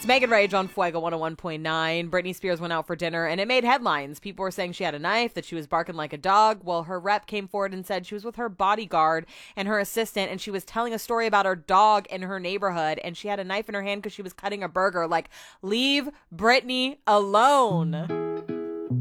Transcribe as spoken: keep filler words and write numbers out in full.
It's Megan Rage on Fuego one oh one point nine. Britney Spears went out for dinner and it made headlines. People were saying she had a knife, that she was barking like a dog. Well, her rep came forward and said she was with her bodyguard and her assistant, and she was telling a story about her dog in her neighborhood, and she had a knife in her hand because she was cutting a burger. Like, leave Britney alone.